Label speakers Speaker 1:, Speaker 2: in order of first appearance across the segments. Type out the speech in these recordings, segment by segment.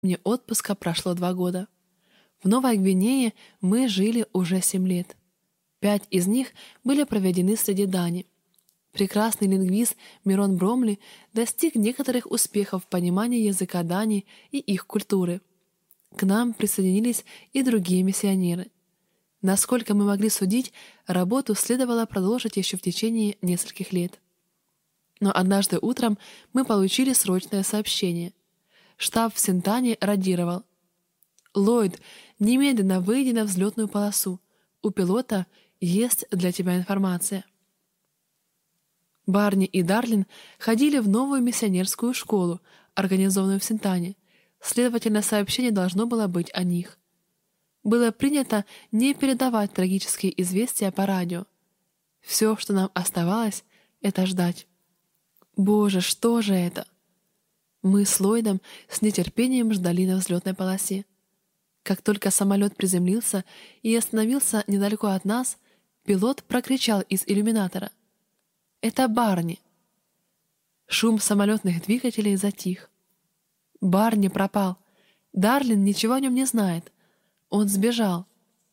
Speaker 1: Мне отпуска прошло 2 года. В Новой Гвинее мы жили уже 7 лет. 5 из них были проведены среди Дани. Прекрасный лингвист Мирон Бромли достиг некоторых успехов в понимании языка Дани и их культуры. К нам присоединились и другие миссионеры. Насколько мы могли судить, работу следовало продолжить еще в течение нескольких лет. Но однажды утром мы получили срочное сообщение. Штаб в Синтане радировал: «Ллойд, немедленно выйди на взлетную полосу. У пилота есть для тебя информация». Барни и Дарлин ходили в новую миссионерскую школу, организованную в Синтане. Следовательно, сообщение должно было быть о них. Было принято не передавать трагические известия по радио. Все, что нам оставалось, — это ждать. Боже, что же это? Мы с Ллойдом с нетерпением ждали на взлетной полосе. Как только самолет приземлился и остановился недалеко от нас, пилот прокричал из иллюминатора: «Это Барни!» Шум самолетных двигателей затих. Барни пропал. Дарлин ничего о нем не знает. Он сбежал.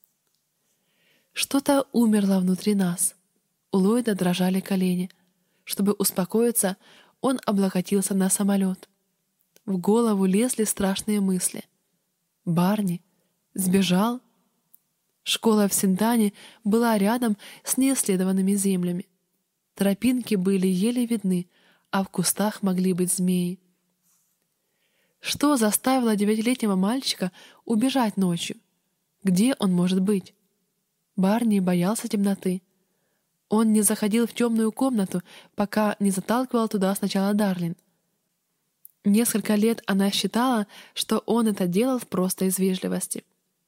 Speaker 1: Что-то умерло внутри нас. У Ллойда дрожали колени. Чтобы успокоиться, он облокотился на самолет. В голову лезли страшные мысли. Барни сбежал? Школа в Синтане была рядом с неисследованными землями. Тропинки были еле видны, а в кустах могли быть змеи. Что заставило 9-летнего мальчика убежать ночью? Где он может быть? Барни боялся темноты. Он не заходил в темную комнату, пока не заталкивал туда сначала Дарлин. Несколько лет она считала, что он это делал просто из вежливости.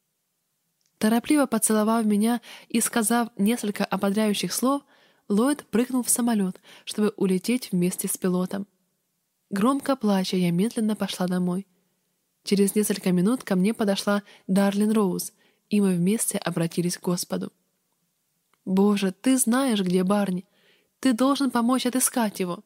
Speaker 1: Торопливо поцеловав меня и сказав несколько ободряющих слов, Ллойд прыгнул в самолет, чтобы улететь вместе с пилотом. Громко плача, я медленно пошла домой. Через несколько минут ко мне подошла Дарлин Роуз, и мы вместе обратились к Господу. «Боже, Ты знаешь, где Барни. Ты должен помочь отыскать его».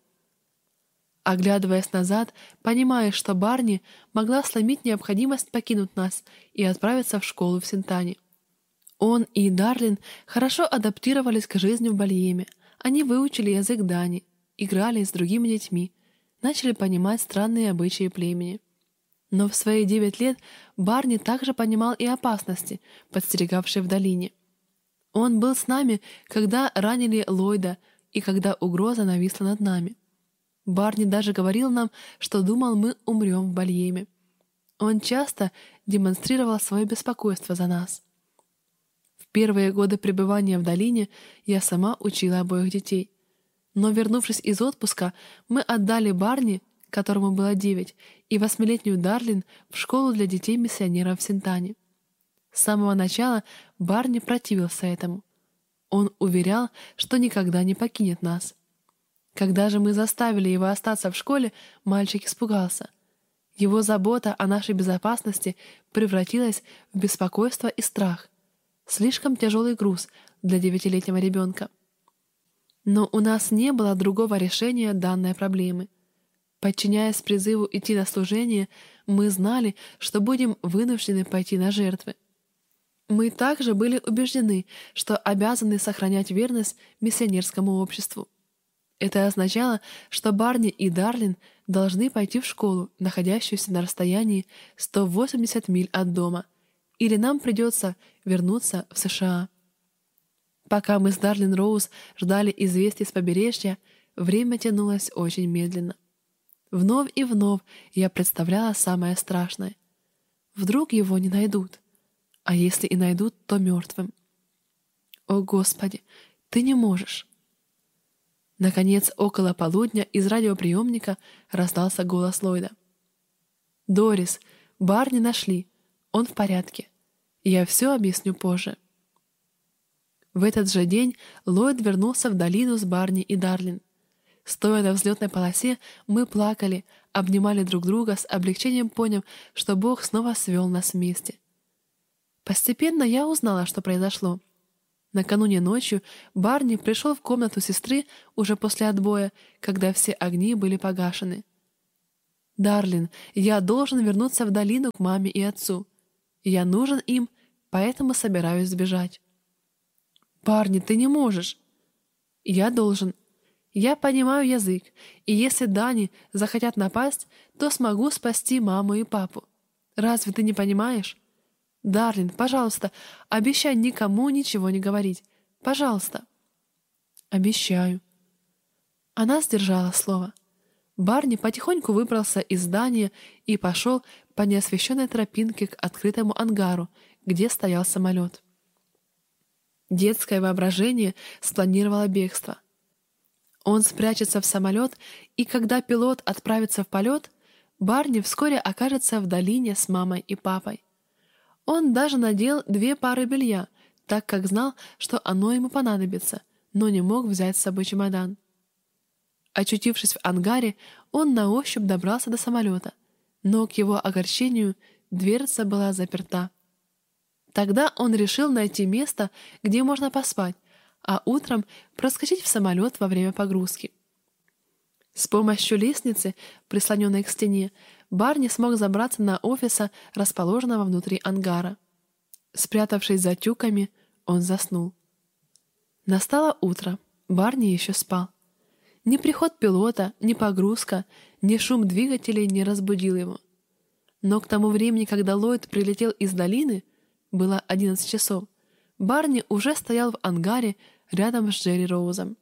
Speaker 1: Оглядываясь назад, понимаешь, что Барни могла сломить необходимость покинуть нас и отправиться в школу в Синтане. Он и Дарлин хорошо адаптировались к жизни в Бальеме. Они выучили язык Дани, играли с другими детьми, начали понимать странные обычаи племени. Но в свои 9 лет Барни также понимал и опасности, подстерегавшие в долине. Он был с нами, когда ранили Ллойда и когда угроза нависла над нами. Барни даже говорил нам, что думал, мы умрем в Бальеме. Он часто демонстрировал свое беспокойство за нас. В первые годы пребывания в долине я сама учила обоих детей. Но, вернувшись из отпуска, мы отдали Барни, которому было 9, и 8-летнюю Дарлин в школу для детей-миссионеров в Синтане. С самого начала Барни противился этому. Он уверял, что никогда не покинет нас. Когда же мы заставили его остаться в школе, мальчик испугался. Его забота о нашей безопасности превратилась в беспокойство и страх. Слишком тяжелый груз для 9-летнего ребенка. Но у нас не было другого решения данной проблемы. Подчиняясь призыву идти на служение, мы знали, что будем вынуждены пойти на жертвы. Мы также были убеждены, что обязаны сохранять верность миссионерскому обществу. Это означало, что Барни и Дарлин должны пойти в школу, находящуюся на расстоянии 180 миль от дома, или нам придется вернуться в США. Пока мы с Дарлин Роуз ждали известий с побережья, время тянулось очень медленно. Вновь и вновь я представляла самое страшное. Вдруг его не найдут, а если и найдут, то мертвым. О, Господи, Ты не можешь. Наконец, около полудня из радиоприемника раздался голос Ллойда. «Дорис, Барни нашли. Он в порядке. Я все объясню позже». В этот же день Ллойд вернулся в долину с Барни и Дарлин. Стоя на взлетной полосе, мы плакали, обнимали друг друга, с облегчением поняв, что Бог снова свел нас вместе. Постепенно я узнала, что произошло. Накануне ночью Барни пришел в комнату сестры уже после отбоя, когда все огни были погашены. «Дарлин, я должен вернуться в долину к маме и отцу. Я нужен им, поэтому собираюсь сбежать». «Барни, ты не можешь». «Я должен. Я понимаю язык, и если Дани захотят напасть, то смогу спасти маму и папу. Разве ты не понимаешь? Дарлин, пожалуйста, обещай никому ничего не говорить. Пожалуйста». «Обещаю». Она сдержала слово. Барни потихоньку выбрался из здания и пошел по неосвещенной тропинке к открытому ангару, где стоял самолет. Детское воображение спланировало бегство. Он спрячется в самолет, и когда пилот отправится в полет, Барни вскоре окажется в долине с мамой и папой. Он даже надел 2 пары белья, так как знал, что оно ему понадобится, но не мог взять с собой чемодан. Очутившись в ангаре, он на ощупь добрался до самолета, но, к его огорчению, дверца была заперта. Тогда он решил найти место, где можно поспать, а утром проскочить в самолет во время погрузки. С помощью лестницы, прислоненной к стене, Барни смог забраться на офиса, расположенного внутри ангара. Спрятавшись за тюками, он заснул. Настало утро. Барни еще спал. Ни приход пилота, ни погрузка, ни шум двигателей не разбудил его. Но к тому времени, когда Ллойд прилетел из долины, было 11 часов, Барни уже стоял в ангаре рядом с Джерри Роузом.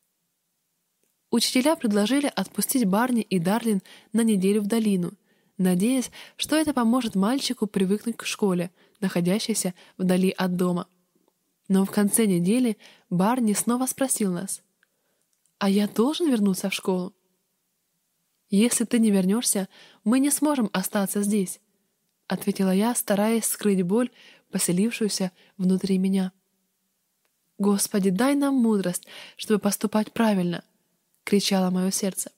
Speaker 1: Учителя предложили отпустить Барни и Дарлин на неделю в долину, надеясь, что это поможет мальчику привыкнуть к школе, находящейся вдали от дома. Но в конце недели Барни снова спросил нас: «А я должен вернуться в школу?» «Если ты не вернешься, мы не сможем остаться здесь», — ответила я, стараясь скрыть боль, поселившуюся внутри меня. «Господи, дай нам мудрость, чтобы поступать правильно», — кричало мое сердце.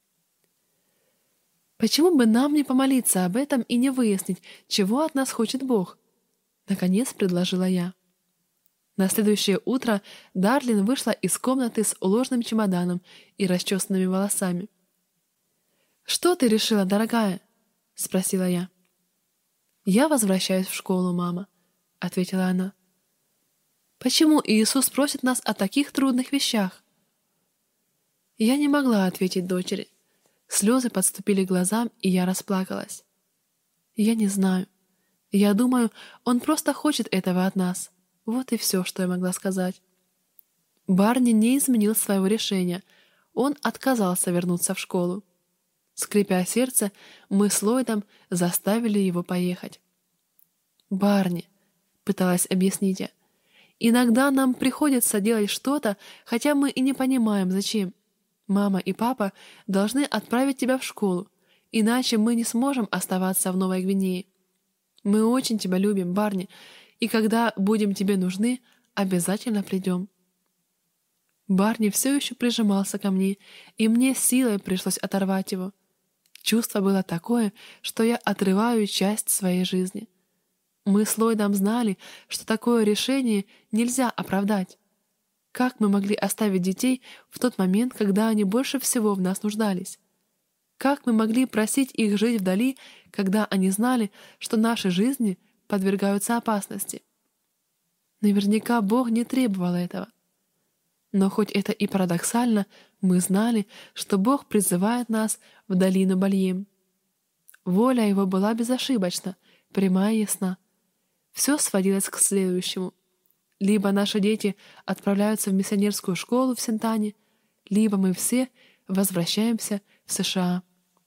Speaker 1: «Почему бы нам не помолиться об этом и не выяснить, чего от нас хочет Бог?» — наконец предложила я. На следующее утро Дарлин вышла из комнаты с уложенным чемоданом и расчесанными волосами. «Что ты решила, дорогая?» — спросила я. «Я возвращаюсь в школу, мама», — ответила она. «Почему Иисус просит нас о таких трудных вещах?» Я не могла ответить дочери. Слезы подступили к глазам, и я расплакалась. «Я не знаю. Я думаю, Он просто хочет этого от нас». Вот и все, что я могла сказать. Барни не изменил своего решения. Он отказался вернуться в школу. Скрипя сердце, мы с Ллойдом заставили его поехать. «Барни», — пыталась объяснить я, — «иногда нам приходится делать что-то, хотя мы и не понимаем, зачем. Мама и папа должны отправить тебя в школу, иначе мы не сможем оставаться в Новой Гвинее. Мы очень тебя любим, Барни, и когда будем тебе нужны, обязательно придем». Барни все еще прижимался ко мне, и мне силой пришлось оторвать его. Чувство было такое, что я отрываю часть своей жизни. Мы с Ллойдом знали, что такое решение нельзя оправдать. Как мы могли оставить детей в тот момент, когда они больше всего в нас нуждались? Как мы могли просить их жить вдали, когда они знали, что наши жизни подвергаются опасности? Наверняка Бог не требовал этого. Но хоть это и парадоксально, мы знали, что Бог призывает нас в долину Бальем. Воля Его была безошибочна, прямая и ясна. Все сводилось к следующему. Либо наши дети отправляются в миссионерскую школу в Сентане, либо мы все возвращаемся в США.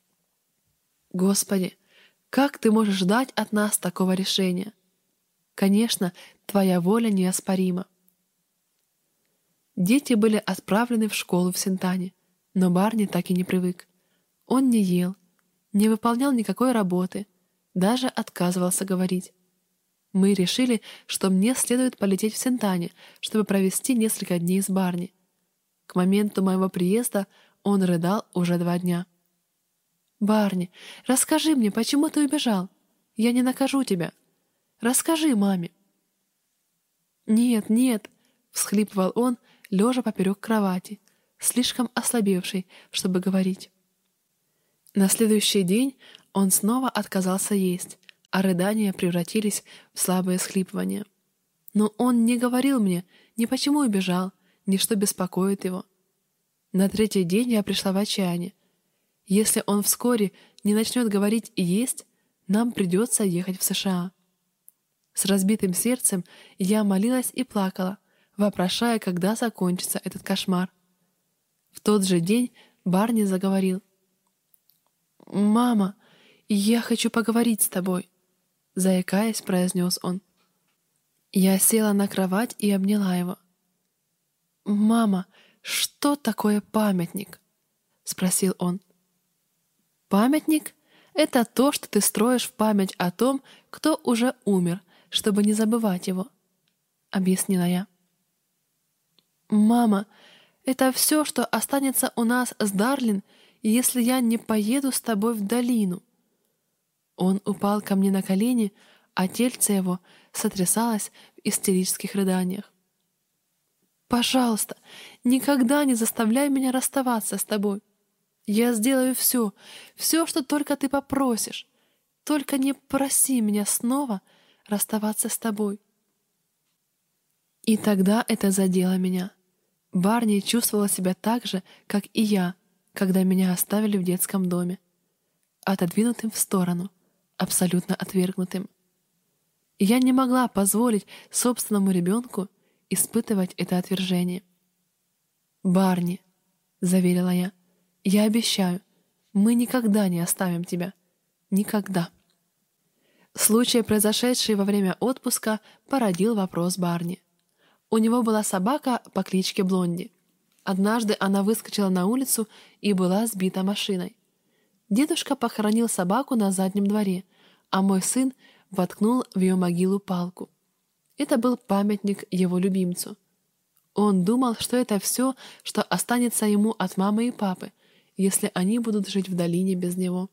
Speaker 1: Господи, как Ты можешь ждать от нас такого решения? Конечно, Твоя воля неоспорима. Дети были отправлены в школу в Сентане, но Барни так и не привык. Он не ел, не выполнял никакой работы, даже отказывался говорить. Мы решили, что мне следует полететь в Сентане, чтобы провести несколько дней с Барни. К моменту моего приезда он рыдал уже 2 дня. «Барни, расскажи мне, почему ты убежал? Я не накажу тебя. Расскажи маме». «Нет, нет», — всхлипывал он, лежа поперек кровати, слишком ослабевший, чтобы говорить. На следующий день он снова отказался есть, а рыдания превратились в слабое схлипывание. Но он не говорил мне ни почему убежал, ни что беспокоит его. На третий день я пришла в отчаяние. Если он вскоре не начнет говорить и есть, нам придется ехать в США. С разбитым сердцем я молилась и плакала, вопрошая, когда закончится этот кошмар. В тот же день Барни заговорил. «Мама, я хочу поговорить с тобой», — заикаясь, произнес он. Я села на кровать и обняла его. «Мама, что такое памятник?» — спросил он. «Памятник — это то, что ты строишь в память о том, кто уже умер, чтобы не забывать его», — объяснила я. «Мама, это все, что останется у нас с Дарлин, если я не поеду с тобой в долину». Он упал ко мне на колени, а тельце его сотрясалось в истерических рыданиях. «Пожалуйста, никогда не заставляй меня расставаться с тобой. Я сделаю все, что только ты попросишь. Только не проси меня снова расставаться с тобой». И тогда это задело меня. Барни чувствовала себя так же, как и я, когда меня оставили в детском доме, отодвинутым в сторону, абсолютно отвергнутым. И я не могла позволить собственному ребенку испытывать это отвержение. «Барни», — заверила я обещаю, мы никогда не оставим тебя. Никогда». Случай, произошедший во время отпуска, породил вопрос Барни. У него была собака по кличке Блонди. Однажды она выскочила на улицу и была сбита машиной. Дедушка похоронил собаку на заднем дворе, а мой сын воткнул в ее могилу палку. Это был памятник его любимцу. Он думал, что это все, что останется ему от мамы и папы, если они будут жить в долине без него.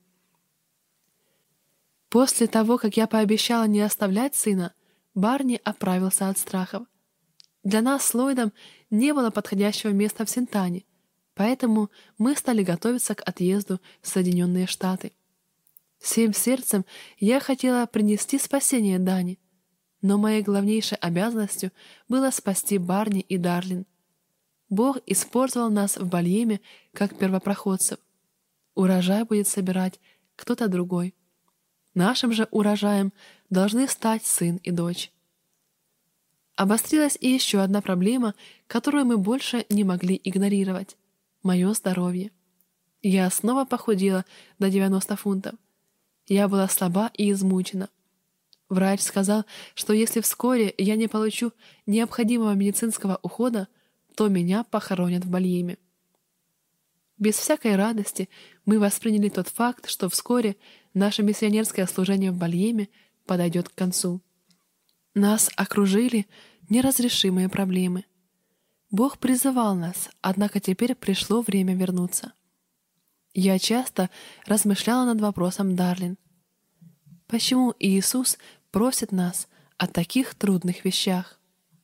Speaker 1: После того, как я пообещала не оставлять сына, Барни оправился от страхов. Для нас с Ллойдом не было подходящего места в Синтане, поэтому мы стали готовиться к отъезду в Соединенные Штаты. Всем сердцем я хотела принести спасение Дани, но моей главнейшей обязанностью было спасти Барни и Дарлин. Бог использовал нас в Бальеме как первопроходцев. Урожай будет собирать кто-то другой. Нашим же урожаем должны стать сын и дочь. Обострилась и еще одна проблема, которую мы больше не могли игнорировать — мое здоровье. Я снова похудела до 90 фунтов. Я была слаба и измучена. Врач сказал, что если вскоре я не получу необходимого медицинского ухода, то меня похоронят в Бальеме. Без всякой радости мы восприняли тот факт, что вскоре наше миссионерское служение в Бальеме подойдет к концу. Нас окружили неразрешимые проблемы. Бог призывал нас, однако теперь пришло время вернуться. Я часто размышляла над вопросом Дарлин. Почему Иисус просит нас о таких трудных вещах?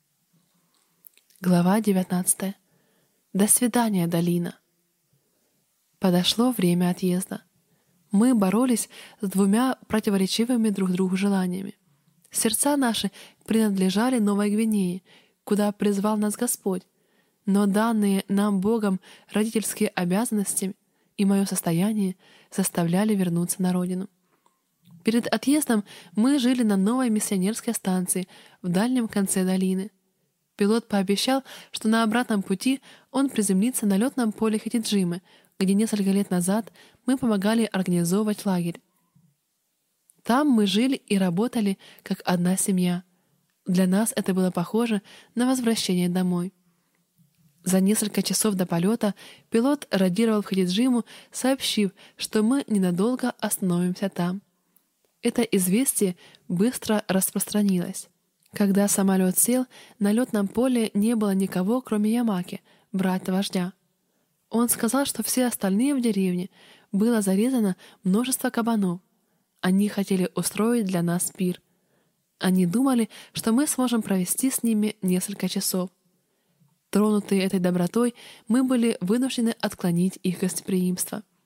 Speaker 1: Глава 19. До свидания, долина. Подошло время отъезда. Мы боролись с двумя противоречивыми друг другу желаниями. Сердца наши принадлежали Новой Гвинее, куда призвал нас Господь, но данные нам Богом родительские обязанности и мое состояние заставляли вернуться на родину. Перед отъездом мы жили на новой миссионерской станции в дальнем конце долины. Пилот пообещал, что на обратном пути он приземлится на летном поле Хатиджимы, где несколько лет назад мы помогали организовывать лагерь. Там мы жили и работали как одна семья. Для нас это было похоже на возвращение домой. За несколько часов до полета пилот радировал в Хатиджиму, сообщив, что мы ненадолго остановимся там. Это известие быстро распространилось. Когда самолет сел, на летном поле не было никого, кроме Ямаки, брата-вождя. Он сказал, что все остальные в деревне было зарезано множество кабанов. Они хотели устроить для нас пир. Они думали, что мы сможем провести с ними несколько часов. Тронутые этой добротой, мы были вынуждены отклонить их гостеприимство.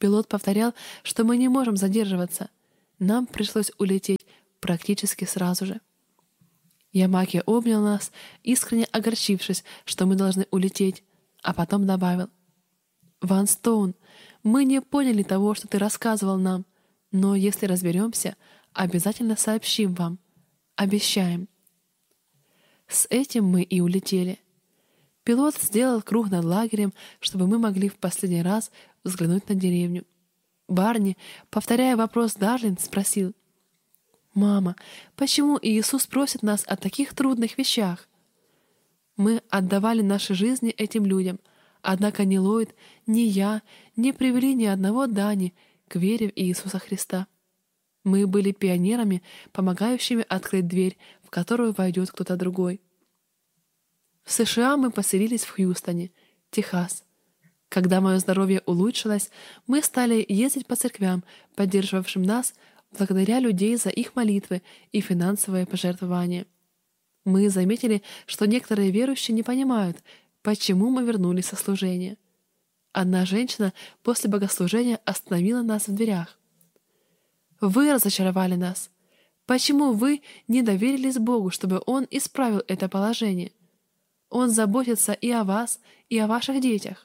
Speaker 1: Пилот повторял, что мы не можем задерживаться. Нам пришлось улететь практически сразу же. Ямаки обнял нас, искренне огорчившись, что мы должны улететь, а потом добавил: «Ван Стоун, мы не поняли того, что ты рассказывал нам, но если разберемся, обязательно сообщим вам. Обещаем». С этим мы и улетели. Пилот сделал круг над лагерем, чтобы мы могли в последний раз взглянуть на деревню. Барни, повторяя вопрос Дарлин, спросил: «Мама, почему Иисус просит нас о таких трудных вещах?» Мы отдавали наши жизни этим людям, однако ни Ллойд, ни я не привели ни одного Дани к вере в Иисуса Христа. Мы были пионерами, помогающими открыть дверь, в которую войдет кто-то другой. В США мы поселились в Хьюстоне, Техас. Когда мое здоровье улучшилось, мы стали ездить по церквям, поддерживавшим нас, благодаря людей за их молитвы и финансовые пожертвования. Мы заметили, что некоторые верующие не понимают, почему мы вернулись со служения. Одна женщина после богослужения остановила нас в дверях. «Вы разочаровали нас. Почему вы не доверились Богу, чтобы Он исправил это положение? Он заботится и о вас, и о ваших детях».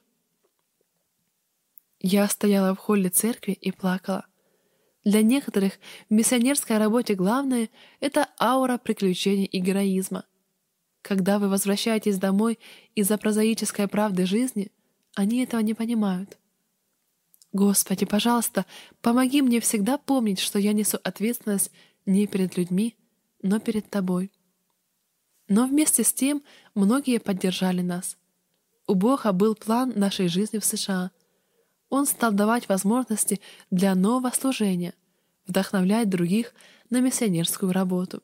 Speaker 1: Я стояла в холле церкви и плакала. Для некоторых в миссионерской работе главное — это аура приключений и героизма. Когда вы возвращаетесь домой из-за прозаической правды жизни, они этого не понимают. Господи, пожалуйста, помоги мне всегда помнить, что я несу ответственность не перед людьми, но перед Тобой. Но вместе с тем многие поддержали нас. У Бога был план нашей жизни в США. Он стал давать возможности для нового служения, вдохновлять других на миссионерскую работу.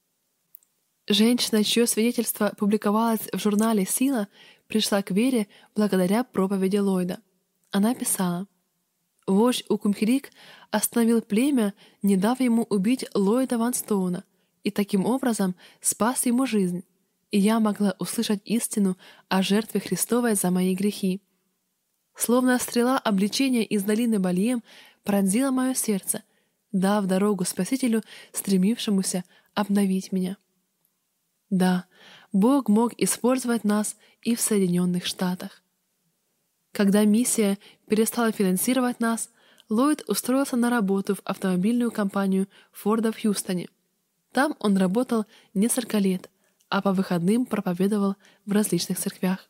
Speaker 1: Женщина, чье свидетельство публиковалось в журнале «Сила», пришла к вере благодаря проповеди Ллойда. Она писала: «Вождь Укумхирик остановил племя, не дав ему убить Ллойда Ван Стоуна, и таким образом спас ему жизнь, и я могла услышать истину о жертве Христовой за мои грехи. Словно стрела обличения из долины Бальем пронзила мое сердце, дав дорогу Спасителю, стремившемуся обновить меня». Да, Бог мог использовать нас и в Соединенных Штатах. Когда миссия перестала финансировать нас, Ллойд устроился на работу в автомобильную компанию Форда в Хьюстоне. Там он работал несколько лет, а по выходным проповедовал в различных церквях.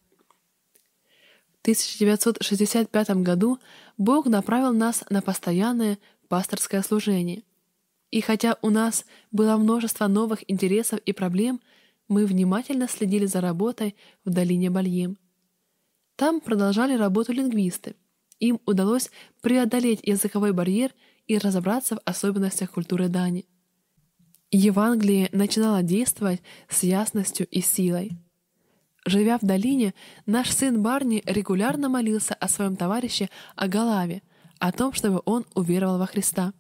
Speaker 1: В 1965 году Бог направил нас на постоянное пасторское служение. И хотя у нас было множество новых интересов и проблем, мы внимательно следили за работой в долине Бальем. Там продолжали работу лингвисты. Им удалось преодолеть языковой барьер и разобраться в особенностях культуры Дани. Евангелие начинало действовать с ясностью и силой. Живя в долине, наш сын Барни регулярно молился о своем товарище Агалаве, о том, чтобы он уверовал во Христа.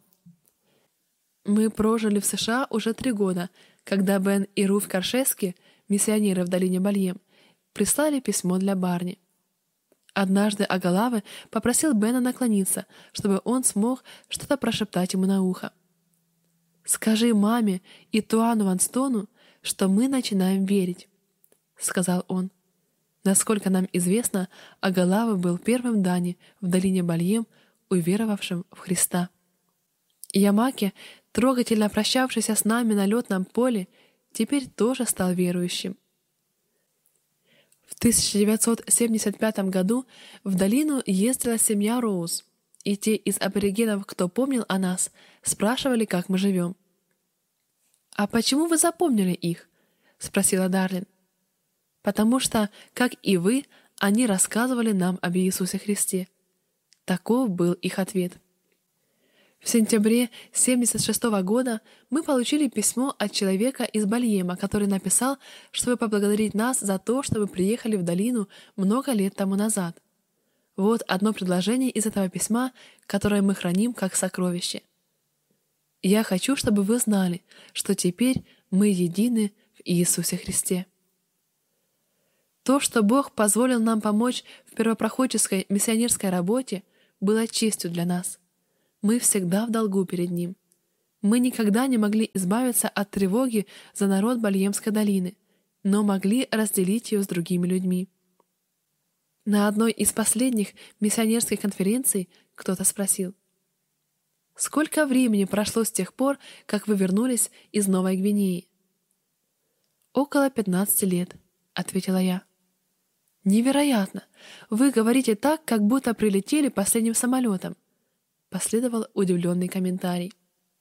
Speaker 1: Мы прожили в США уже 3 года, когда Бен и Руф Каршески, миссионеры в долине Бальем, прислали письмо для Барни. Однажды Агалаве попросил Бена наклониться, чтобы он смог что-то прошептать ему на ухо. «Скажи маме и Туану Ванстону, что мы начинаем верить», — сказал он. Насколько нам известно, Агалаве был первым Дани в долине Бальем, уверовавшим в Христа. Ямаки, трогательно прощавшийся с нами на летном поле, теперь тоже стал верующим. В 1975 году в долину ездила семья Роуз, и те из аборигенов, кто помнил о нас, спрашивали, как мы живем. «А почему вы запомнили их?» — спросила Дарлин. «Потому что, как и вы, они рассказывали нам об Иисусе Христе». Таков был их ответ. В сентябре 1976 года мы получили письмо от человека из Бальема, который написал, чтобы поблагодарить нас за то, что мы приехали в долину много лет тому назад. Вот одно предложение из этого письма, которое мы храним как сокровище. «Я хочу, чтобы вы знали, что теперь мы едины в Иисусе Христе». То, что Бог позволил нам помочь в первопроходческой миссионерской работе, было честью для нас. Мы всегда в долгу перед Ним. Мы никогда не могли избавиться от тревоги за народ Бальемской долины, но могли разделить ее с другими людьми. На одной из последних миссионерских конференций кто-то спросил: «Сколько времени прошло с тех пор, как вы вернулись из Новой Гвинеи?» «Около 15 лет», — ответила я. «Невероятно! Вы говорите так, как будто прилетели последним самолетом», — последовал удивленный комментарий.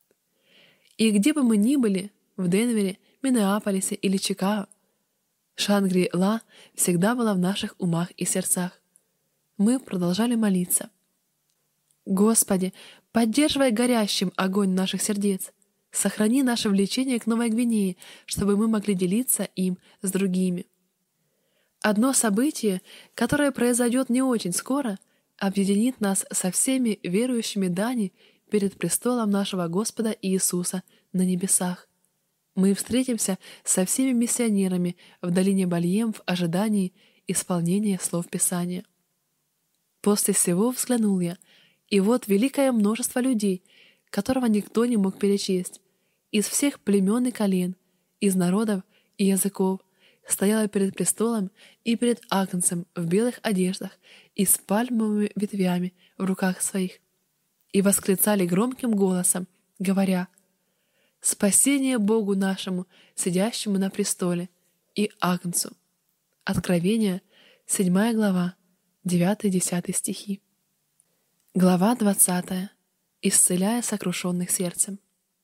Speaker 1: И где бы мы ни были, в Денвере, Миннеаполисе или Чикаго, Шангри-Ла всегда была в наших умах и сердцах. Мы продолжали молиться: «Господи, поддерживай горящим огонь наших сердец, сохрани наше влечение к Новой Гвинее, чтобы мы могли делиться им с другими». Одно событие, которое произойдет не очень скоро, объединит нас со всеми верующими Дани перед престолом нашего Господа Иисуса на небесах. Мы встретимся со всеми миссионерами в долине Бальем в ожидании исполнения слов Писания. После всего взглянул я, и вот великое множество людей, которого никто не мог перечесть, из всех племен и колен, из народов и языков, стояло перед престолом и перед Агнцем в белых одеждах и с пальмовыми ветвями в руках своих, и восклицали громким голосом, говоря: «Спасение Богу нашему, сидящему на престоле, и Агнцу». Откровение, 7 глава, 9-10 стихи. Глава 20. Исцеляя сокрушенных сердцем.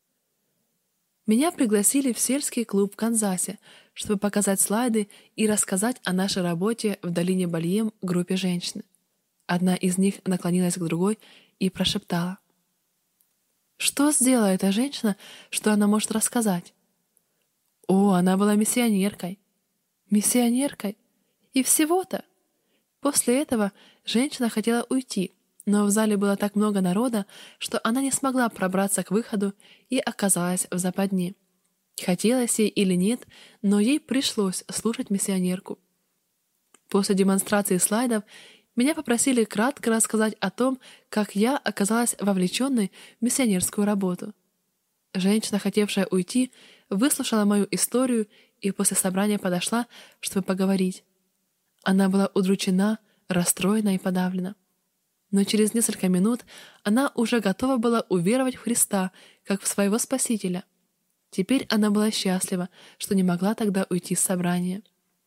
Speaker 1: Меня пригласили в сельский клуб в Канзасе, чтобы показать слайды и рассказать о нашей работе в долине Бальем группе женщин. Одна из них наклонилась к другой и прошептала: «Что сделала эта женщина, что она может рассказать?» «О, она была миссионеркой». «Миссионеркой? И всего-то?» После этого женщина хотела уйти, но в зале было так много народа, что она не смогла пробраться к выходу и оказалась в западне. Хотелось ей или нет, но ей пришлось слушать миссионерку. После демонстрации слайдов меня попросили кратко рассказать о том, как я оказалась вовлеченной в миссионерскую работу. Женщина, хотевшая уйти, выслушала мою историю и после собрания подошла, чтобы поговорить. Она была удручена, расстроена и подавлена. Но через несколько минут она уже готова была уверовать в Христа, как в своего Спасителя. Теперь она была счастлива, что не могла тогда уйти с собрания.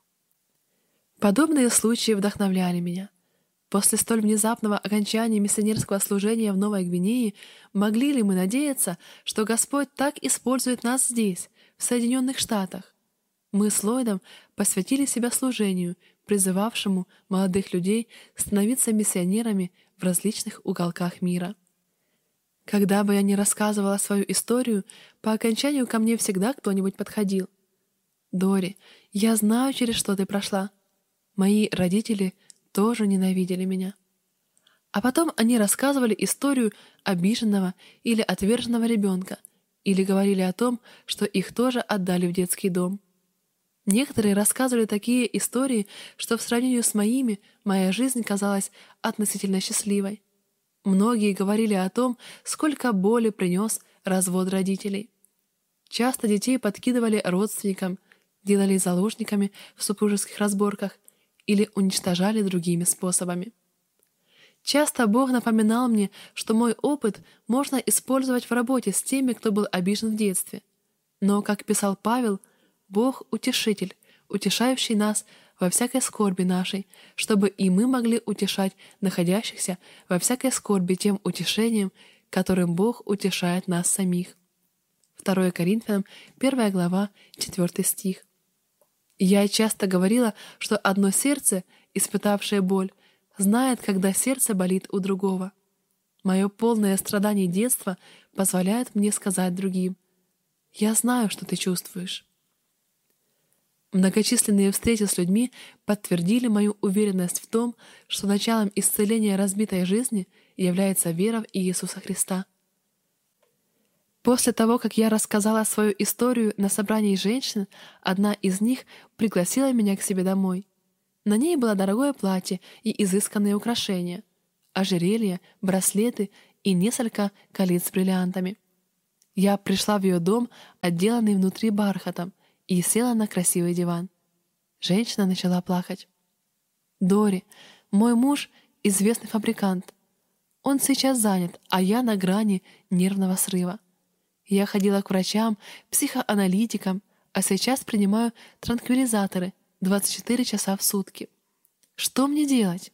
Speaker 1: Подобные случаи вдохновляли меня. После столь внезапного окончания миссионерского служения в Новой Гвинее могли ли мы надеяться, что Господь так использует нас здесь, в Соединенных Штатах? Мы с Ллойдом посвятили себя служению, призывавшему молодых людей становиться миссионерами в различных уголках мира. Когда бы я ни рассказывала свою историю, по окончанию ко мне всегда кто-нибудь подходил. «Дори, я знаю, через что ты прошла. Мои родители тоже ненавидели меня». А потом они рассказывали историю обиженного или отверженного ребенка, или говорили о том, что их тоже отдали в детский дом. Некоторые рассказывали такие истории, что в сравнении с моими моя жизнь казалась относительно счастливой. Многие говорили о том, сколько боли принес развод родителей. Часто детей подкидывали родственникам, делали заложниками в супружеских разборках или уничтожали другими способами. Часто Бог напоминал мне, что мой опыт можно использовать в работе с теми, кто был обижен в детстве. Но, как писал Павел, Бог — утешитель, утешающий нас во всякой скорби нашей, чтобы и мы могли утешать находящихся во всякой скорби тем утешением, которым Бог утешает нас самих. 2 Коринфянам, 1 глава, 4 стих. Я часто говорила, что одно сердце, испытавшее боль, знает, когда сердце болит у другого. Мое полное страдание детства позволяет мне сказать другим: «Я знаю, что ты чувствуешь». Многочисленные встречи с людьми подтвердили мою уверенность в том, что началом исцеления разбитой жизни является вера в Иисуса Христа. После того, как я рассказала свою историю на собрании женщин, одна из них пригласила меня к себе домой. На ней было дорогое платье и изысканные украшения. ожерелье, браслеты и несколько колец с бриллиантами. Я пришла в ее дом, отделанный внутри бархатом, и села на красивый диван. Женщина начала плакать. «Дори, мой муж — известный фабрикант. Он сейчас занят, а я на грани нервного срыва. Я ходила к врачам, психоаналитикам, а сейчас принимаю транквилизаторы 24 часа в сутки. Что мне делать?»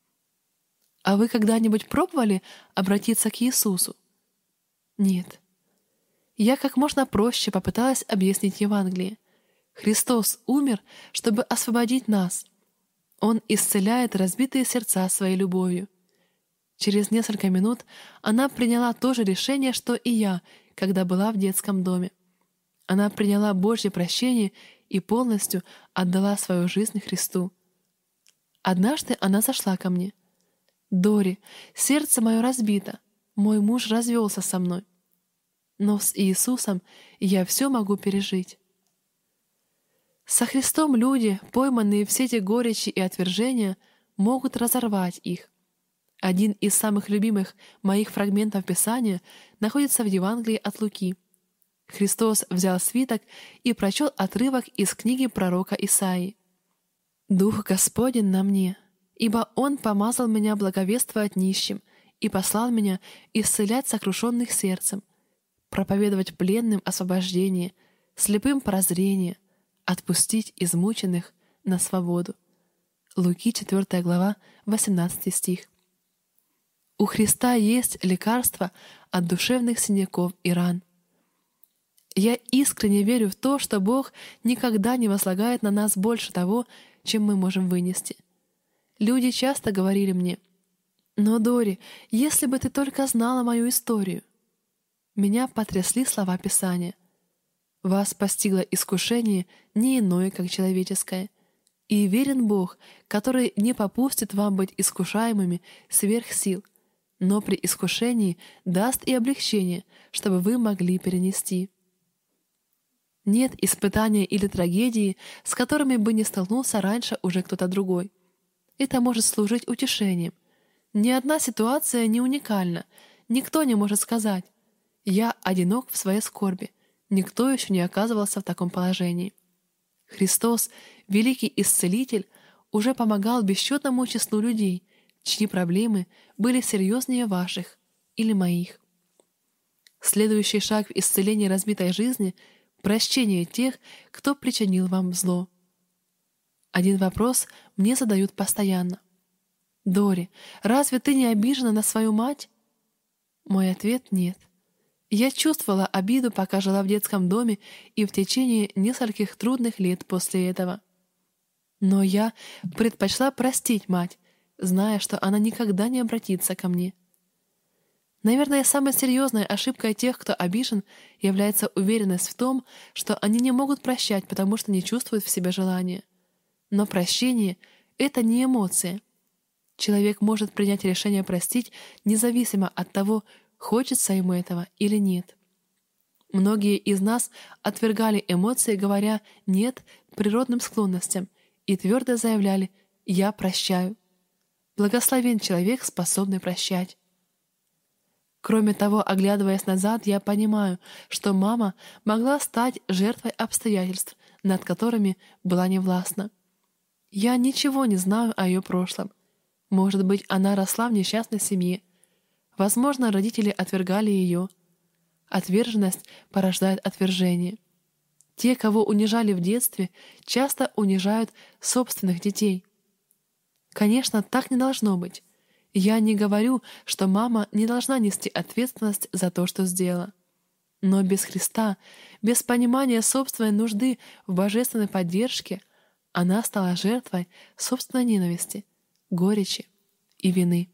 Speaker 1: «А вы когда-нибудь пробовали обратиться к Иисусу?» «Нет». Я как можно проще попыталась объяснить Евангелие. Христос умер, чтобы освободить нас. Он исцеляет разбитые сердца своей любовью. Через несколько минут она приняла то же решение, что и я, когда была в детском доме. Она приняла Божье прощение и полностью отдала свою жизнь Христу. Однажды она зашла ко мне. «Дори, сердце мое разбито. Мой муж развелся со мной. Но с Иисусом я все могу пережить». Со Христом люди, пойманные в сети горечи и отвержения, могут разорвать их. Один из самых любимых моих фрагментов Писания находится в Евангелии от Луки. Христос взял свиток и прочел отрывок из книги пророка Исаии. «Дух Господень на мне, ибо Он помазал меня благовествовать нищим и послал меня исцелять сокрушенных сердцем, проповедовать пленным освобождение, слепым прозрение, отпустить измученных на свободу». Луки 4 глава, 18 стих. У Христа есть лекарство от душевных синяков и ран. Я искренне верю в то, что Бог никогда не возлагает на нас больше того, чем мы можем вынести. Люди часто говорили мне: «Но, Дори, если бы ты только знала мою историю». Меня потрясли слова Писания. «Вас постигло искушение не иное, как человеческое, и верен Бог, который не попустит вам быть искушаемыми сверх сил, но при искушении даст и облегчение, чтобы вы могли перенести». Нет испытания или трагедии, с которыми бы не столкнулся раньше уже кто-то другой. Это может служить утешением. Ни одна ситуация не уникальна. Никто не может сказать: «Я одинок в своей скорби». Никто еще не оказывался в таком положении. Христос, великий исцелитель, уже помогал бесчетному числу людей, чьи проблемы были серьезнее ваших или моих. Следующий шаг в исцелении разбитой жизни — прощение тех, кто причинил вам зло. Один вопрос мне задают постоянно. «Дори, разве ты не обижена на свою мать?» Мой ответ — нет. Я чувствовала обиду, пока жила в детском доме и в течение нескольких трудных лет после этого. Но я предпочла простить мать, зная, что она никогда не обратится ко мне. Наверное, самой серьезной ошибкой тех, кто обижен, является уверенность в том, что они не могут прощать, потому что не чувствуют в себе желания. Но прощение — это не эмоция. Человек может принять решение простить независимо от того, хочется ему этого или нет. Многие из нас отвергали эмоции, говоря «нет» природным склонностям, и твердо заявляли «я прощаю». Благословен человек, способный прощать. Кроме того, оглядываясь назад, я понимаю, что мама могла стать жертвой обстоятельств, над которыми была невластна. Я ничего не знаю о ее прошлом. Может быть, она росла в несчастной семье. Возможно, родители отвергали ее. Отверженность порождает отвержение. Те, кого унижали в детстве, часто унижают собственных детей. Конечно, так не должно быть. Я не говорю, что мама не должна нести ответственность за то, что сделала. Но без Христа, без понимания собственной нужды в божественной поддержке, она стала жертвой собственной ненависти, горечи и вины.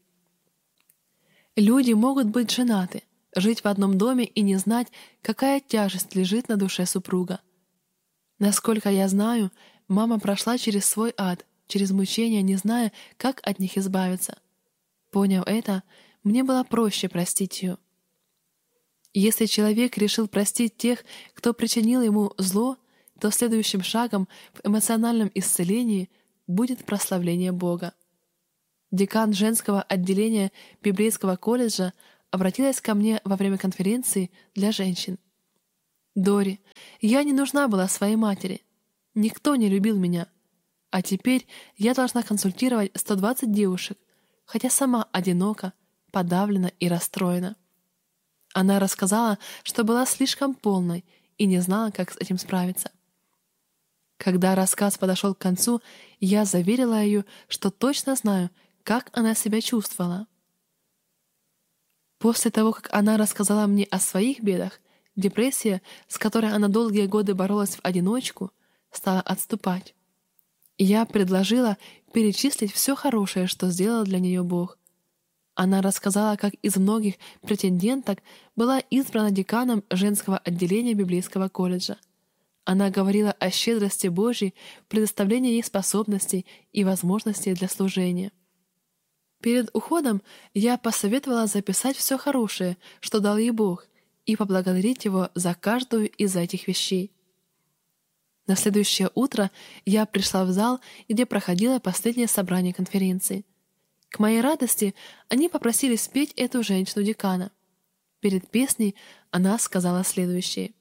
Speaker 1: Люди могут быть женаты, жить в одном доме и не знать, какая тяжесть лежит на душе супруга. Насколько я знаю, мама прошла через свой ад, через мучения, не зная, как от них избавиться. Поняв это, мне было проще простить ее. Если человек решил простить тех, кто причинил ему зло, то следующим шагом в эмоциональном исцелении будет прославление Бога. Декан женского отделения библейского колледжа обратилась ко мне во время конференции для женщин. «Дори, я не нужна была своей матери. Никто не любил меня. А теперь я должна консультировать 120 девушек, хотя сама одинока, подавлена и расстроена». Она рассказала, что была слишком полной и не знала, как с этим справиться. Когда рассказ подошел к концу, я заверила ее, что точно знаю, как она себя чувствовала. После того, как она рассказала мне о своих бедах, депрессия, с которой она долгие годы боролась в одиночку, стала отступать. Я предложила перечислить все хорошее, что сделал для нее Бог. Она рассказала, как из многих претенденток была избрана деканом женского отделения библейского колледжа. Она говорила о щедрости Божьей, предоставлении ей способностей и возможностей для служения. Перед уходом я посоветовала записать все хорошее, что дал ей Бог, и поблагодарить Его за каждую из этих вещей. На следующее утро я пришла в зал, где проходило последнее собрание конференции. К моей радости они попросили спеть эту женщину-декана. Перед песней она сказала следующее.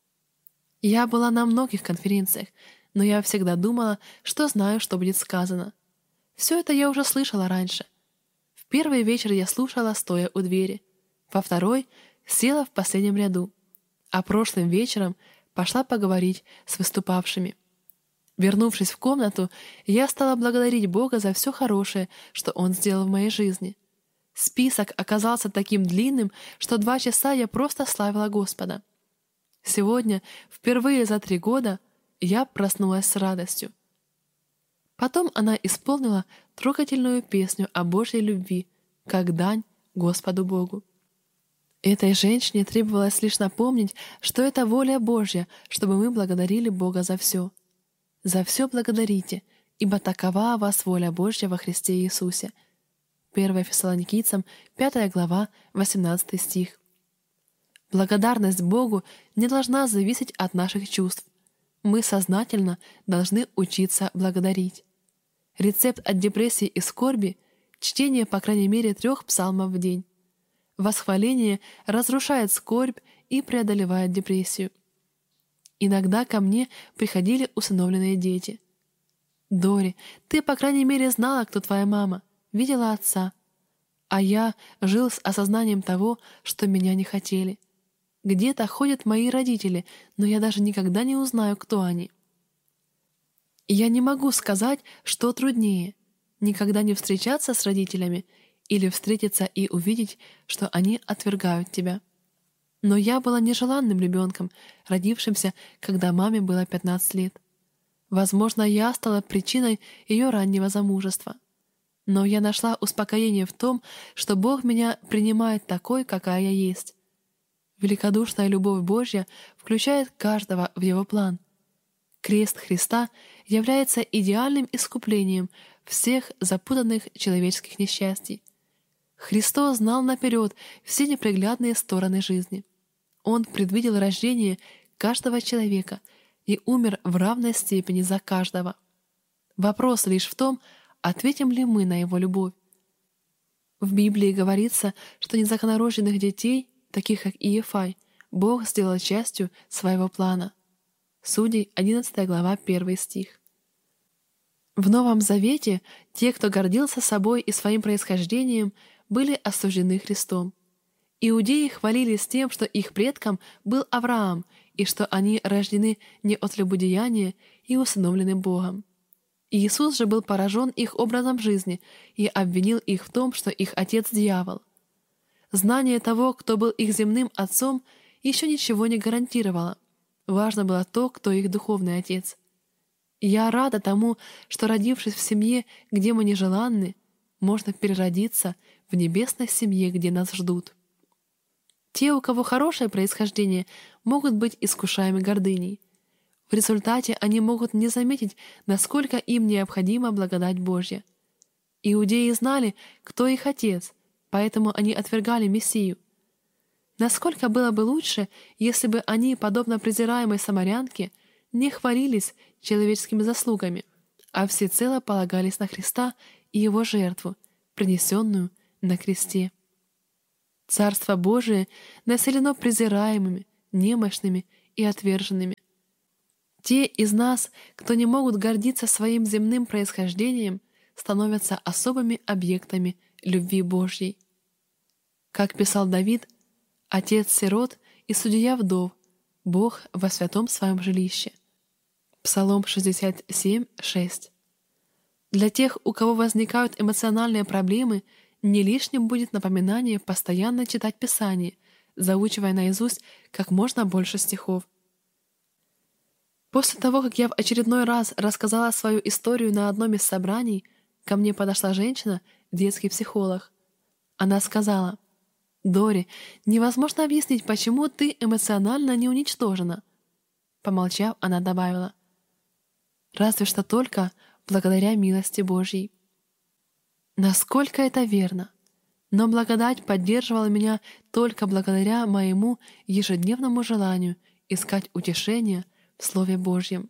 Speaker 1: «Я была на многих конференциях, но я всегда думала, что знаю, что будет сказано. Все это я уже слышала раньше. В первый вечер я слушала, стоя у двери. Во второй села в последнем ряду. А прошлым вечером пошла поговорить с выступавшими. Вернувшись в комнату, я стала благодарить Бога за все хорошее, что Он сделал в моей жизни. Список оказался таким длинным, что 2 часа я просто славила Господа. Сегодня, впервые за 3 года, я проснулась с радостью. Потом она исполнила трогательную песню о Божьей любви, как дань Господу Богу. Этой женщине требовалось лишь напомнить, что это воля Божья, чтобы мы благодарили Бога за все. «За все благодарите, ибо такова о вас воля Божья во Христе Иисусе». 1 Фессалоникийцам, 5 глава, 18 стих. Благодарность Богу не должна зависеть от наших чувств. Мы сознательно должны учиться благодарить. Рецепт от депрессии и скорби — чтение по крайней мере 3 псалмов в день. Восхваление разрушает скорбь и преодолевает депрессию. Иногда ко мне приходили усыновленные дети. «Дори, ты, по крайней мере, знала, кто твоя мама, видела отца. А я жил с осознанием того, что меня не хотели. Где-то ходят мои родители, но я даже никогда не узнаю, кто они». Я не могу сказать, что труднее — никогда не встречаться с родителями или встретиться и увидеть, что они отвергают тебя. Но я была нежеланным ребенком, родившимся, когда маме было 15 лет. Возможно, я стала причиной ее раннего замужества. Но я нашла успокоение в том, что Бог меня принимает такой, какая я есть. Великодушная любовь Божья включает каждого в Его план. Крест Христа является идеальным искуплением всех запутанных человеческих несчастий. Христос знал наперед все неприглядные стороны жизни. Он предвидел рождение каждого человека и умер в равной степени за каждого. Вопрос лишь в том, ответим ли мы на Его любовь. В Библии говорится, что незаконнорожденных детей, таких как Иефай, Бог сделал частью своего плана. Судей, 11 глава, 1 стих. В Новом Завете те, кто гордился собой и своим происхождением, были осуждены Христом. Иудеи хвалились тем, что их предком был Авраам и что они рождены не от любодеяния и усыновлены Богом. Иисус же был поражен их образом жизни и обвинил их в том, что их отец — дьявол. Знание того, кто был их земным отцом, еще ничего не гарантировало. Важно было то, кто их духовный отец. Я рада тому, что, родившись в семье, где мы нежеланны, можно переродиться в небесной семье, где нас ждут. Те, у кого хорошее происхождение, могут быть искушаемы гордыней. В результате они могут не заметить, насколько им необходима благодать Божья. Иудеи знали, кто их отец, поэтому они отвергали Мессию. Насколько было бы лучше, если бы они, подобно презираемой самарянке, не хвалились человеческими заслугами, а всецело полагались на Христа и Его жертву, принесенную на кресте. Царство Божие населено презираемыми, немощными и отверженными. Те из нас, кто не могут гордиться своим земным происхождением, становятся особыми объектами любви Божьей. Как писал Давид, «Отец сирот и судья вдов, Бог во святом своем жилище». Псалом 67:6. Для тех, у кого возникают эмоциональные проблемы, не лишним будет напоминание постоянно читать Писание, заучивая наизусть как можно больше стихов. После того, как я в очередной раз рассказала свою историю на одном из собраний, ко мне подошла женщина, детский психолог. Она сказала: «Дори, невозможно объяснить, почему ты эмоционально не уничтожена». Помолчав, она добавила: «Разве что только благодаря милости Божьей». Насколько это верно! Но благодать поддерживала меня только благодаря моему ежедневному желанию искать утешение в Слове Божьем.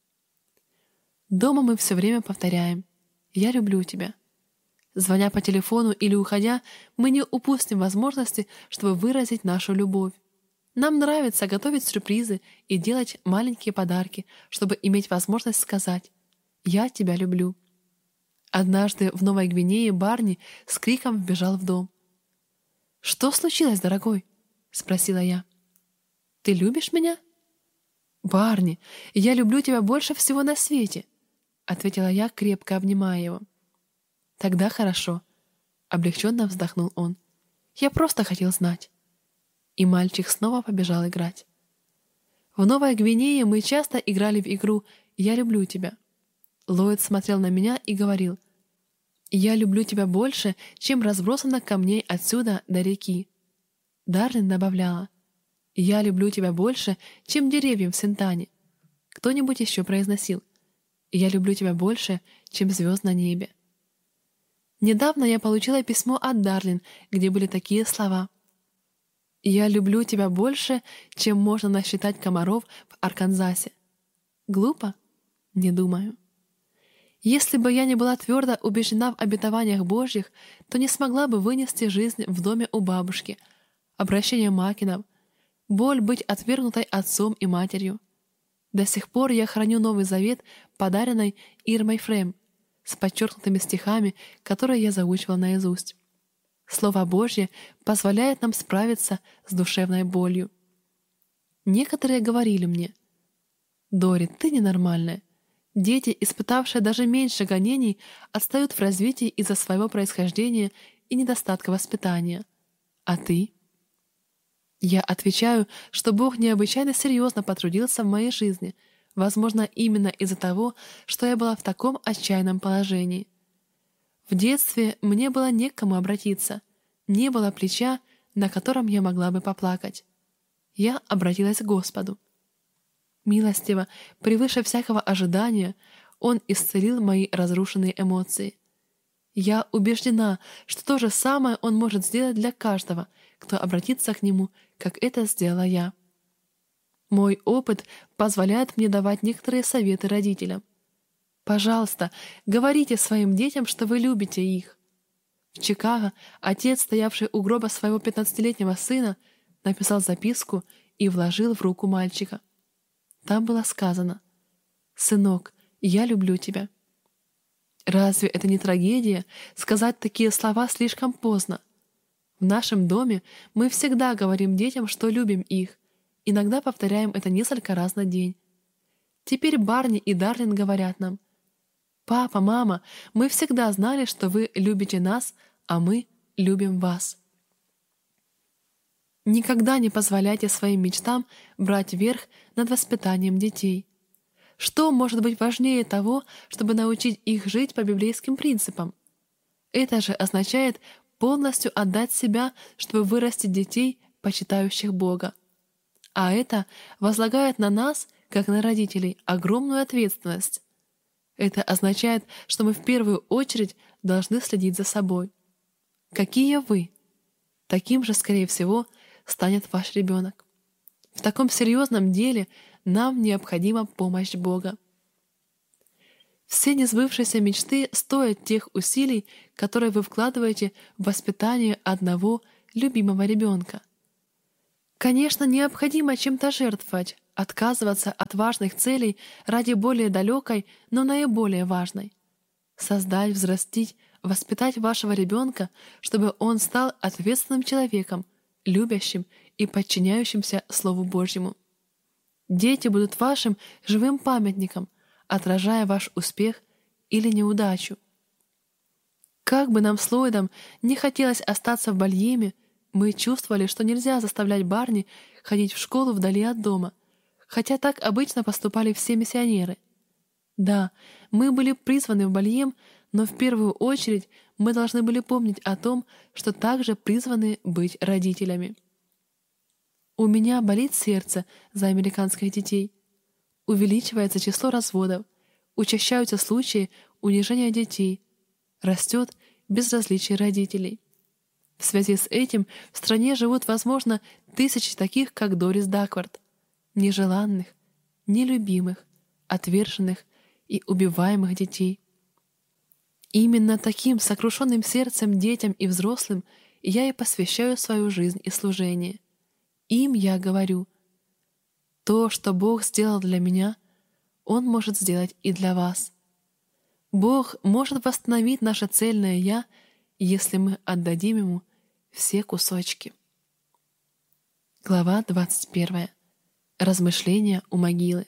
Speaker 1: Дома мы все время повторяем: «Я люблю тебя». Звоня по телефону или уходя, мы не упустим возможности, чтобы выразить нашу любовь. Нам нравится готовить сюрпризы и делать маленькие подарки, чтобы иметь возможность сказать: «Я тебя люблю». Однажды в Новой Гвинее Барни с криком вбежал в дом. «Что случилось, дорогой?» — спросила я. «Ты любишь меня?» «Барни, я люблю тебя больше всего на свете», — ответила я, крепко обнимая его. «Тогда хорошо», — облегченно вздохнул он. «Я просто хотел знать». И мальчик снова побежал играть. В Новой Гвинее мы часто играли в игру «Я люблю тебя». Ллойд смотрел на меня и говорил: «Я люблю тебя больше, чем разбросано камней отсюда до реки». Дарлин добавляла: «Я люблю тебя больше, чем деревьям в Сентане». Кто-нибудь еще произносил: «Я люблю тебя больше, чем звезд на небе». Недавно я получила письмо от Дарлин, где были такие слова: «Я люблю тебя больше, чем можно насчитать комаров в Арканзасе». Глупо? Не думаю. Если бы я не была твердо убеждена в обетованиях Божьих, то не смогла бы вынести жизнь в доме у бабушки, обращение Макинов, боль быть отвергнутой отцом и матерью. До сих пор я храню Новый Завет, подаренный Ирмой Фрем, с подчеркнутыми стихами, которые я заучивала наизусть. Слово Божье позволяет нам справиться с душевной болью. Некоторые говорили мне: «Дори, ты ненормальная. Дети, испытавшие даже меньше гонений, отстают в развитии из-за своего происхождения и недостатка воспитания. А ты?» Я отвечаю, что Бог необычайно серьезно потрудился в моей жизни, возможно, именно из-за того, что я была в таком отчаянном положении. В детстве мне было не к кому обратиться, не было плеча, на котором я могла бы поплакать. Я обратилась к Господу. Милостиво, превыше всякого ожидания, Он исцелил мои разрушенные эмоции. Я убеждена, что то же самое Он может сделать для каждого, кто обратится к Нему, как это сделала я. Мой опыт позволяет мне давать некоторые советы родителям. Пожалуйста, говорите своим детям, что вы любите их. В Чикаго отец, стоявший у гроба своего 15-летнего сына, написал записку и вложил в руку мальчика. Там было сказано: «Сынок, я люблю тебя». Разве это не трагедия сказать такие слова слишком поздно? В нашем доме мы всегда говорим детям, что любим их. Иногда повторяем это несколько раз на день. Теперь Барни и Дарлин говорят нам: «Папа, мама, мы всегда знали, что вы любите нас, а мы любим вас». Никогда не позволяйте своим мечтам брать верх над воспитанием детей. Что может быть важнее того, чтобы научить их жить по библейским принципам? Это же означает полностью отдать себя, чтобы вырастить детей, почитающих Бога. А это возлагает на нас, как на родителей, огромную ответственность. Это означает, что мы в первую очередь должны следить за собой. Какие вы? Таким же, скорее всего, станет ваш ребенок. В таком серьезном деле нам необходима помощь Бога. Все несбывшиеся мечты стоят тех усилий, которые вы вкладываете в воспитание одного любимого ребенка. Конечно, необходимо чем-то жертвовать, отказываться от важных целей ради более далекой, но наиболее важной. Создать, взрастить, воспитать вашего ребенка, чтобы он стал ответственным человеком, любящим и подчиняющимся Слову Божьему. Дети будут вашим живым памятником, отражая ваш успех или неудачу. Как бы нам с Ллойдом не хотелось остаться в Бальеме, мы чувствовали, что нельзя заставлять Барни ходить в школу вдали от дома, хотя так обычно поступали все миссионеры. Да, мы были призваны в Бальем, но в первую очередь мы должны были помнить о том, что также призваны быть родителями. У меня болит сердце за американских детей. Увеличивается число разводов, учащаются случаи унижения детей, растет безразличие родителей. В связи с этим в стране живут, возможно, тысячи таких, как Дорис Даквард, нежеланных, нелюбимых, отверженных и убиваемых детей. Именно таким сокрушенным сердцем детям и взрослым я и посвящаю свою жизнь и служение. Им я говорю: то, что Бог сделал для меня, Он может сделать и для вас. Бог может восстановить наше цельное «Я», если мы отдадим Ему все кусочки. Глава 21. Размышления у могилы.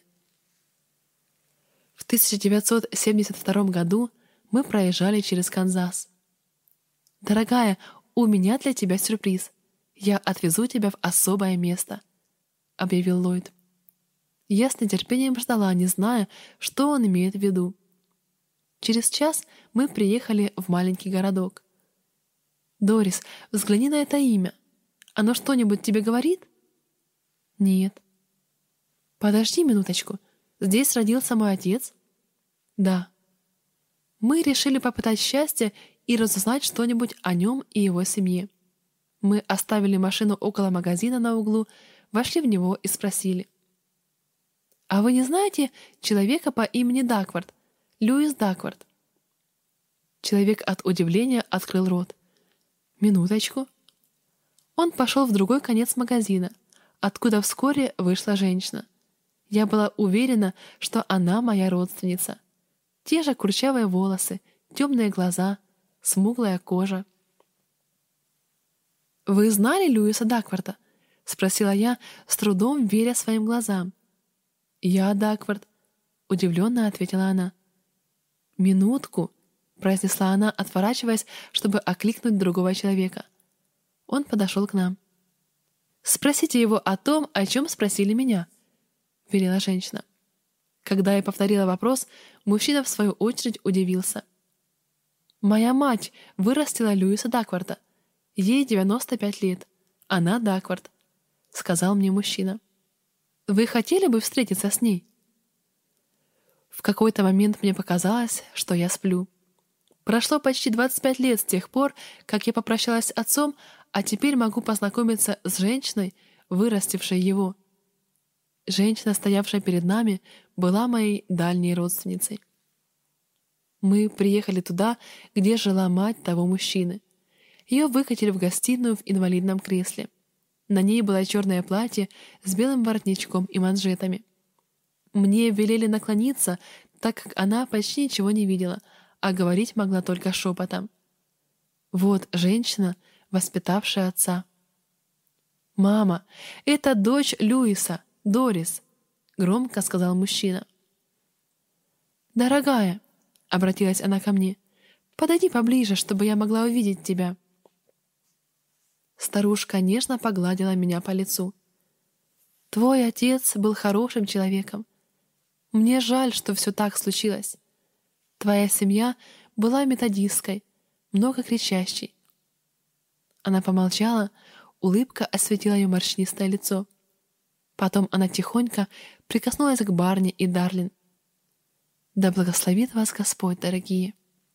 Speaker 1: В 1972 году мы проезжали через Канзас. «Дорогая, у меня для тебя сюрприз. Я отвезу тебя в особое место», — объявил Ллойд. Я с нетерпением ждала, не зная, что он имеет в виду. Через час мы приехали в маленький городок. «Дорис, взгляни на это имя. Оно что-нибудь тебе говорит?» «Нет». «Подожди минуточку. Здесь родился мой отец?» «Да». Мы решили попытать счастье и разузнать что-нибудь о нем и его семье. Мы оставили машину около магазина на углу, вошли в него и спросили: «А вы не знаете человека по имени Даквард? Льюис Даквард?» Человек от удивления открыл рот. «Минуточку». Он пошел в другой конец магазина, откуда вскоре вышла женщина. Я была уверена, что она моя родственница. Те же курчавые волосы, темные глаза, смуглая кожа. «Вы знали Льюиса Дакварда?» — спросила я, с трудом веря своим глазам. «Я Даквард», — удивленно ответила она. «Минутку», — произнесла она, отворачиваясь, чтобы окликнуть другого человека. Он подошел к нам. «Спросите его о том, о чем спросили меня», — велела женщина. Когда я повторила вопрос, мужчина в свою очередь удивился. «Моя мать вырастила Льюиса Дакварда. Ей 95 лет. Она Даквард», — сказал мне мужчина. «Вы хотели бы встретиться с ней?» В какой-то момент мне показалось, что я сплю. Прошло почти 25 лет с тех пор, как я попрощалась с отцом, а теперь могу познакомиться с женщиной, вырастившей его. Женщина, стоявшая перед нами, была моей дальней родственницей. Мы приехали туда, где жила мать того мужчины. Ее выкатили в гостиную в инвалидном кресле. На ней было черное платье с белым воротничком и манжетами. Мне велели наклониться, так как она почти ничего не видела, а говорить могла только шепотом. Вот женщина, воспитавшая отца. «Мама, это дочь Льюиса, Дорис», — громко сказал мужчина. «Дорогая», — обратилась она ко мне, — «подойди поближе, чтобы я могла увидеть тебя». Старушка нежно погладила меня по лицу. «Твой отец был хорошим человеком. Мне жаль, что все так случилось. Твоя семья была методистской, много кричащей». Она помолчала, улыбка осветила ее морщинистое лицо. Потом она тихонько прикоснулась к Барни и Дарлин. «Да благословит вас Господь, дорогие!»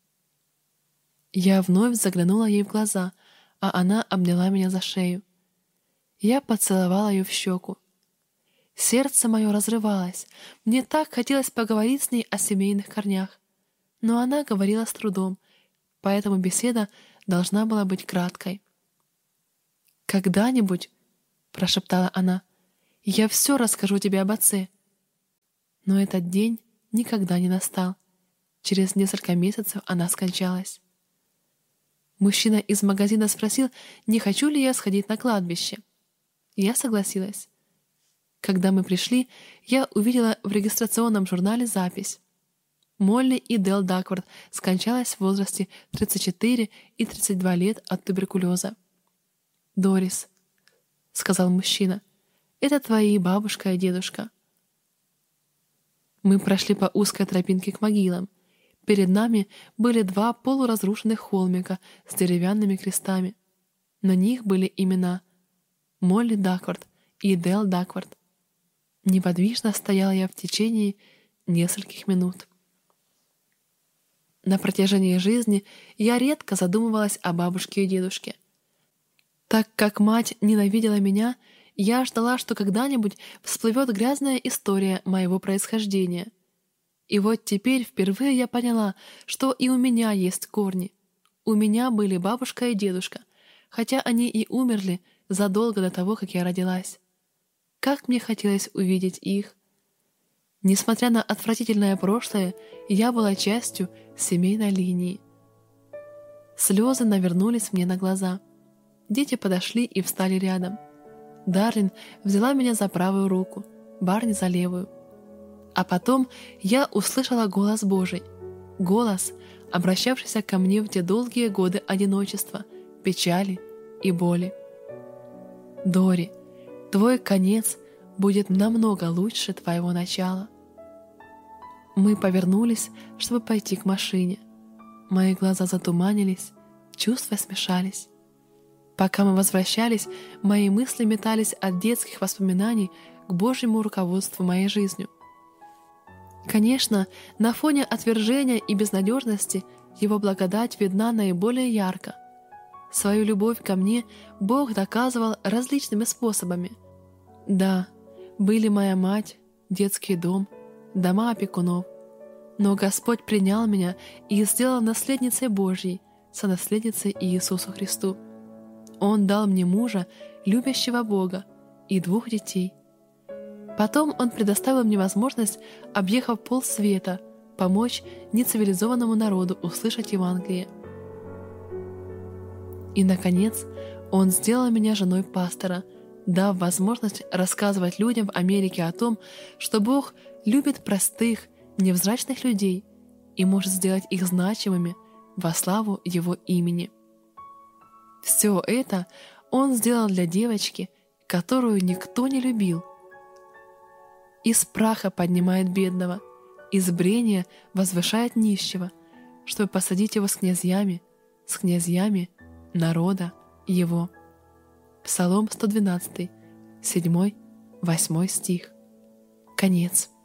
Speaker 1: Я вновь заглянула ей в глаза, а она обняла меня за шею. Я поцеловала ее в щеку. Сердце мое разрывалось. Мне так хотелось поговорить с ней о семейных корнях. Но она говорила с трудом, поэтому беседа должна была быть краткой. «Когда-нибудь, — прошептала она, — я все расскажу тебе об отце». Но этот день никогда не настал. Через несколько месяцев она скончалась. Мужчина из магазина спросил, не хочу ли я сходить на кладбище. Я согласилась. Когда мы пришли, я увидела в регистрационном журнале запись. Молли и Дел Дакворт скончалась в возрасте 34 и 32 лет от туберкулеза. «Дорис», — сказал мужчина, — «это твои бабушка и дедушка». Мы прошли по узкой тропинке к могилам. Перед нами были два полуразрушенных холмика с деревянными крестами. На них были имена Молли Дакворт и Дел Дакворт. Неподвижно стояла я в течение нескольких минут. На протяжении жизни я редко задумывалась о бабушке и дедушке. Так как мать ненавидела меня, я ждала, что когда-нибудь всплывет грязная история моего происхождения. И вот теперь впервые я поняла, что и у меня есть корни. У меня были бабушка и дедушка, хотя они и умерли задолго до того, как я родилась. Как мне хотелось увидеть их. Несмотря на отвратительное прошлое, я была частью семейной линии. Слезы навернулись мне на глаза. Дети подошли и встали рядом. Дарлин взяла меня за правую руку, Барни за левую. А потом я услышала голос Божий. Голос, обращавшийся ко мне в те долгие годы одиночества, печали и боли. «Дори, твой конец будет намного лучше твоего начала». Мы повернулись, чтобы пойти к машине. Мои глаза затуманились, чувства смешались. Пока мы возвращались, мои мысли метались от детских воспоминаний к Божьему руководству моей жизнью. Конечно, на фоне отвержения и безнадежности Его благодать видна наиболее ярко. Свою любовь ко мне Бог доказывал различными способами. Да, были моя мать, детский дом, дома опекунов. Но Господь принял меня и сделал наследницей Божьей, сонаследницей Иисусу Христу. Он дал мне мужа, любящего Бога, и 2 детей. Потом Он предоставил мне возможность, объехав полсвета, помочь нецивилизованному народу услышать Евангелие. И, наконец, Он сделал меня женой пастора, дав возможность рассказывать людям в Америке о том, что Бог любит простых, невзрачных людей и может сделать их значимыми во славу Его имени. Все это Он сделал для девочки, которую никто не любил. Из праха поднимает бедного, из брения возвышает нищего, чтобы посадить его с князьями народа его. Псалом 112, 7-8 стих. Конец.